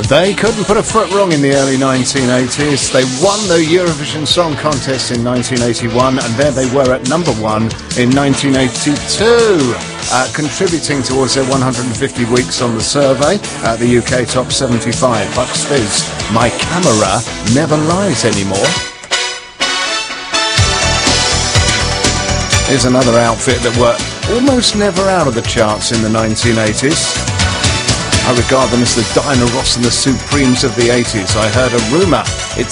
They couldn't put a foot wrong in the early 1980s. They won the Eurovision Song Contest in 1981, and there they were at number one in 1982, contributing towards their 150 weeks on the survey at the UK Top 75. Bucks Fizz, My Camera Never Lies Anymore. Here's another outfit that were almost never out of the charts in the 1980s. I regard them as the Diana Ross and the Supremes of the 80s. I heard a rumour. It's